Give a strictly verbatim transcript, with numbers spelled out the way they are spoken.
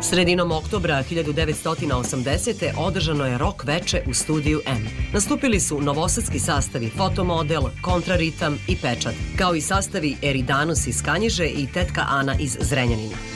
Sredinom oktobra hiljadu devetsto osamdesete. održano je rock veče u studiju M. Nastupili su novosadski sastavi Fotomodel, Kontraritam i Pečat, kao i sastavi Eridanus iz Kanjiže i Tetka Ana iz Zrenjanina.